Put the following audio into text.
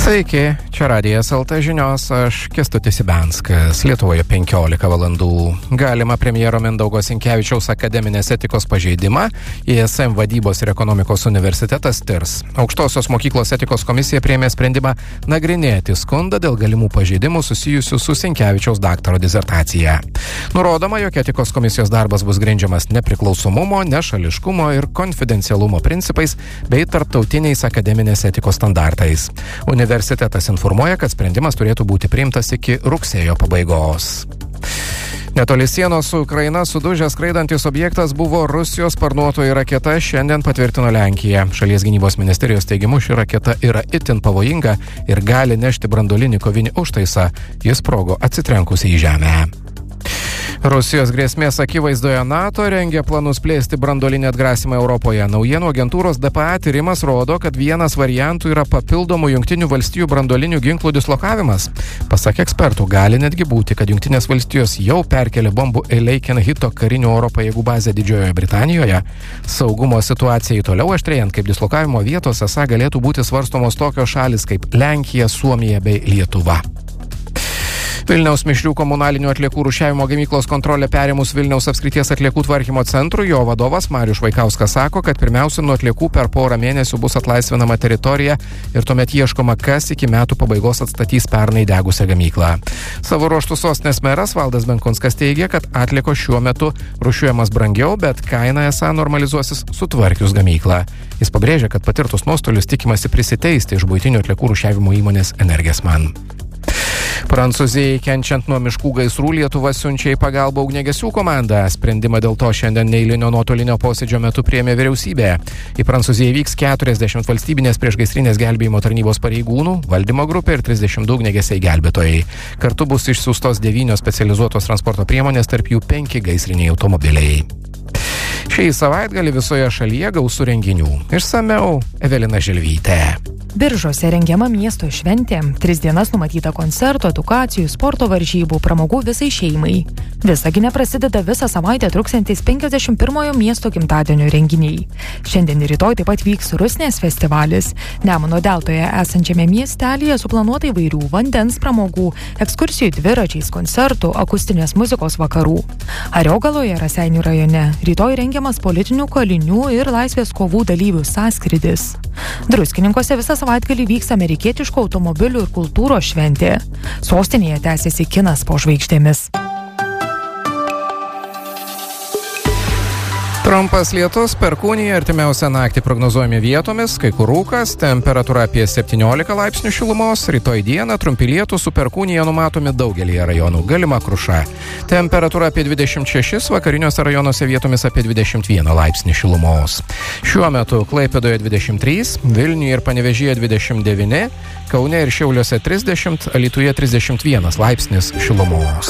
Sveiki, čia Radijas LT žinios, aš Kęstutis Ibenskas. Lietuvoje 15 valandų. Galima premjero Mindaugo Sinkevičiaus akademinės etikos pažeidimą ISM vadybos ir ekonomikos universitetas tirs. Aukštosios mokyklos etikos komisija priėmė sprendimą nagrinėti skundą dėl galimų pažeidimų susijusių su Sinkevičiaus daktaro disertacija. Nurodoma, jog etikos komisijos darbas bus grindžiamas nepriklausomumo, nešališkumo ir konfidencialumo principais bei tarptautiniais akademinės etikos standartais. Universitetas informuoja, kad sprendimas turėtų būti priimtas iki rugsėjo pabaigos. Netoli sienos su Ukraina sudužęs skraidantis objektas buvo Rusijos sparnuotoji raketa, šiandien patvirtino Lenkija. Šalies gynybos ministerijos teigimu, ši raketa yra itin pavojinga ir gali nešti branduolinį kovinį užtaisą. Jis sprogo atsitrenkusi į žemę. Rusijos grėsmės akivaizdoje NATO rengia planus plėsti branduolinį atgrasymą Europoje. Naujienų agentūros DPA tyrimas rodo, kad vienas variantų yra papildomų Jungtinių valstijų branduolinių ginklų dislokavimas. Pasak ekspertų, gali netgi būti, kad Jungtinės valstijos jau perkelė bombų Eikenhito karinių oro pajėgų bazę Didžiojoje Britanijoje. Saugumo situacijai toliau aštrėjant, kaip dislokavimo vietos esą galėtų būti svarstomos tokios šalis kaip Lenkija, Suomija bei Lietuva. Vilniaus mišrių komunalinių atliekų rūšiavimo gamyklos kontrolę perėmus Vilniaus apskrities atliekų tvarkymo centrui, jo vadovas Marius Švaikauskas sako, kad pirmiausia nuo atliekų per porą mėnesių bus atlaisvinama teritorija ir tuomet ieškoma, kas iki metų pabaigos atstatys pernai degusią gamyklą. Savo ruožtų sostinės meras Valdas Benkunskas teigia, kad atliekos šiuo metu rūšiuojamas brangiau, bet kaina esą normalizuosis sutvarkius gamyklą. Jis pabrėžia, kad patirtus nuostolius tikimasi prisiteisti iš buitinių atliekų rūšiavimo įmonės Energesman. Prancūzijai kenčiant nuo miškų gaisrų Lietuva siunčia į pagalbą ugniagesių komandą. Sprendimą dėl to šiandien neeilinio nuotolinio posėdžio metu priėmė vyriausybė. Į Prancūziją vyks 40 valstybinės priešgaisrinės gelbėjimo tarnybos pareigūnų, valdymo grupė ir 32 ugniagesiai gelbėtojai. Kartu bus išsiųstos 9 specializuotos transporto priemonės, tarp jų 5 gaisriniai automobiliai. Šį savaitgalį visoje šalyje gausų renginių. Išsamiau Evelina Želvytė. Biržuose rengiama miesto šventė, 3 dienas numatyta koncertų, edukacijų, sporto varžybų, pramogų visai šeimai. Visagine prasideda visą savaitę truksiantys 51 miesto gimtadienio renginiai. Šiandien ir rytoj taip pat vyks Rusnės festivalis. Nemuno deltoje esančiame miestelėje suplanuota įvairių vandens pramogų, ekskursijų dviračiais, koncertų, akustinės muzikos vakarų. Ariogaloje, Raseinių rajone, rytoj rengiamas politinių kalinių ir laisvės kovų dalyvių sąskrydis. Druskininkuose visą savaitgalį vyks amerikietiškų automobilių ir kultūros šventė. Sostinėje tęsiasi kinas po žvaigždėmis. Trumpas lietus, perkūnija, artimiausią naktį prognozuojami vietomis, kai kur rūkas, temperatūra apie 17 laipsnių šilumos, rytoj dieną trumpi lietūs su perkūnija numatomi daugelyje rajonų, galima kruša. Temperatūra apie 26, vakariniuose rajonuose vietomis apie 21 laipsnių šilumos. Šiuo metu Klaipėdoje 23, Vilniuje ir Panevėžyje 29, Kaune ir Šiauliuose 30, Alytuje 31 laipsnis šilumos.